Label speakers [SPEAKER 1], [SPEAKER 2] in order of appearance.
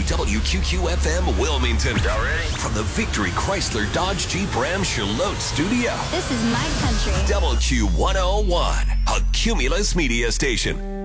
[SPEAKER 1] WQQFM Wilmington.
[SPEAKER 2] Y'all ready?
[SPEAKER 1] From the Victory Chrysler Dodge Jeep Ram Charlotte studio.
[SPEAKER 3] This is my country.
[SPEAKER 1] WQ101, a Cumulus media station.